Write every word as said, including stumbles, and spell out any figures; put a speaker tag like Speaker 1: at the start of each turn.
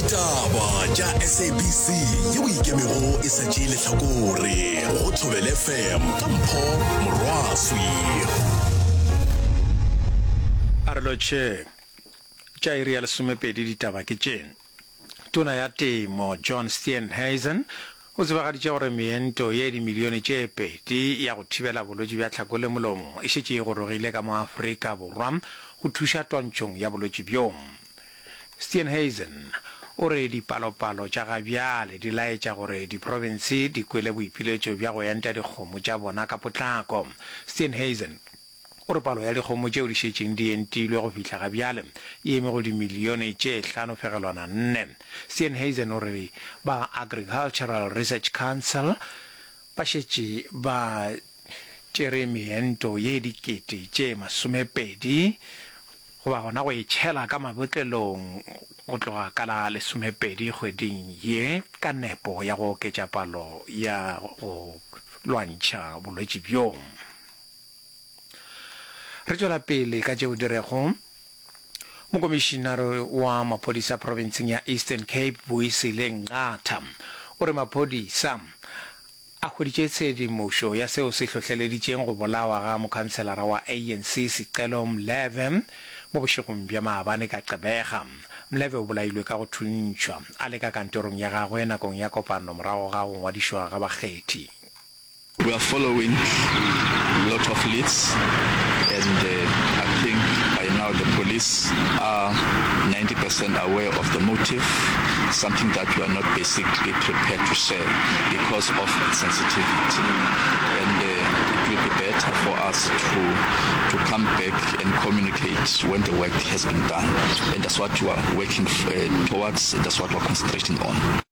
Speaker 1: ditaba tša S A B C yeo ikemego e sa tšeele hlakore go Thobela F M ka Mpho Morwaswi.
Speaker 2: Arloche tša iri ya lesomepedi ditaba ke tšena. Tona ya temo John Steenhuisen o tsebagaditše gore meento ye dimilione tše pedi ya go thibela bolwetši bja tlhako le molomo e šetše e gorogile ka mo Afrika Borwa go thuša twantšhong ya bolwetši bjong. Steenhuisen o re dipalopalo tša gabjale di laetša gore diprovince di kwele boipiletšo bja go enta dikgomo tša bona ka potlako. Steenhuisen o re palo ya dikgomo tšeo di šetšeng di entilwe go fihla gabjale e eme go dimilione tše hlano fegelwana nne. Steenhuisen o re ba Agricultural Research Council ba šetše ba tšere meento ye dikete tše masomepedi goba gona go itšhela ka mabotlelong go tloga ka la lesomepedi kgweding ye ka nepo ya go oketša palo ya go lwantšha bolwetši bjong. Re tšwela pele ka tšeo dirego mokomišinare wa maphodisa provinceng ya Eastern Cape Boisile Nqatha o re maphodisa a hweditše tshedimošo ya seo se hlohleleditšeng go bolawa ga mokhanselara wa A N C Sicelo Mleve mo bošegong bja maabane ka Gqeberha. Mleve o bolailwe ka go thuntšhwa a le ka kantorong ya gagwe nakong ya kopano morago ga go ngwadišwa ga bakgethi.
Speaker 3: We are following a lot of leads, and uh, I think by now the police are ninety percent aware of the motive, something that we are not basically prepared to share because of sensitivity. And uh, it will be better for us to, to come back and communicate when the work has been done. And that's what we are working uh, towards, and that's what we are concentrating on.